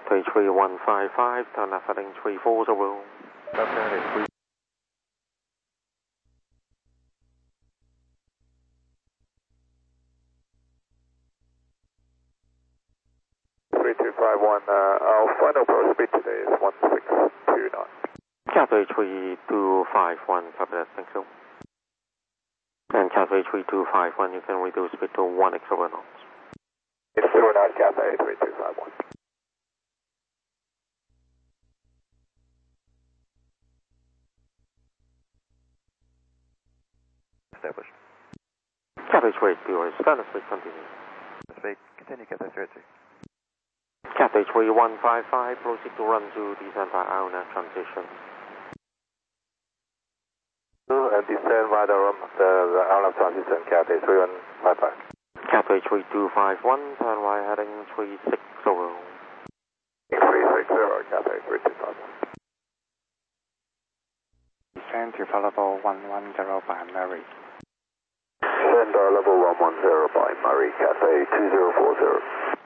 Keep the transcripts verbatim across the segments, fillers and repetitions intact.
Cathay three one five five, turn left heading three four zero. Left heading three. three two five one, uh, our final approach speed today is one six two nine. Cathay three two five one, copy that, thank you. And Cathay three two five one, you can reduce speed to one x over knots. It's zero nine Cathay three two five one. Established. Cathay three two, standard speed continue. Speed, continue Cathay three two. Cathay three one five five, proceed to run to descend by I O N A V transition. And descend via the, the, the I O N A V transition, Cathay three one five five. Cathay three two five one, turn right heading three six zero. three six zero, Cathay three two five one. Descend to level one one zero by Mary. Descend our level one one zero by Murray, Cathay two zero four zero.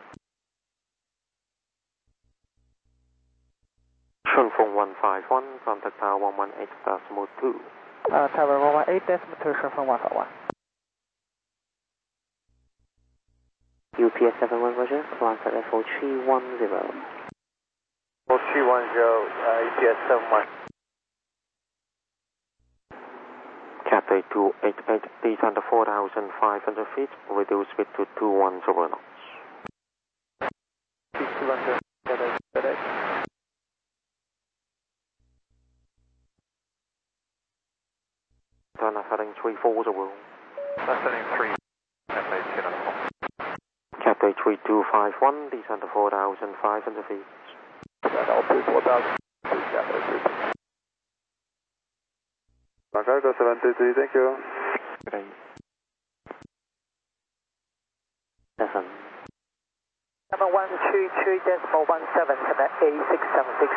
Shunfeng one five one, contact tower one one eight decimal two. Uh, tower one one eight decimal two, Shunfeng one five one. U P S seven one, roger, climb at level three one zero. Level three one zero, uh, U P S seven one. Cathay two eight eight, descend to four thousand five hundred feet, reduce speed to two one zero knots. two one zero, Cathay, Cathay. Turn left heading three four zero. Left heading three, Cathay two nine four. Cathay three two five one, descend to four thousand five hundred feet. Descend altitude four thousand, Cathay three two. Cargo seven two three, thank you. Great. Seven. Number one two two decimal one seven, connect A six seven six.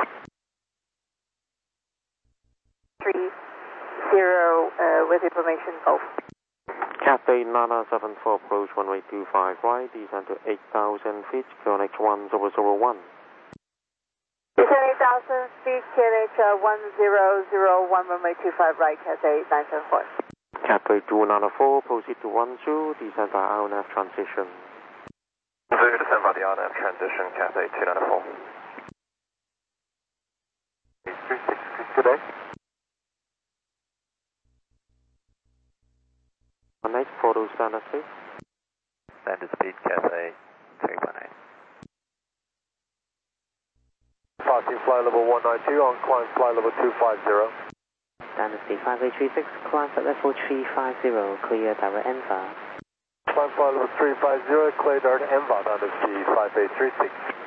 Three zero, uh, with information of. Cathay Nana seven four, approach runway two five right, descend to eight thousand feet, Q N H one zero zero one. Descend eight thousand feet, Q N H uh, one zero zero one, runway two five right, Cathay nine seven four. Cathay two nine four, proceed to one two, descend by I O N A V transition. Clear descend by the I O N A V transition, Cathay two nine four. three six, good day. one eight, photo standard speed. Standard speed, Cathay three one eight. Passing flight level one nine two, on climb flight level two five zero. Standard speed five eight three six, climb at level three five zero, clear direct N V A. Climb flight level three five zero, clear direct N V A, standard speed five eight three six.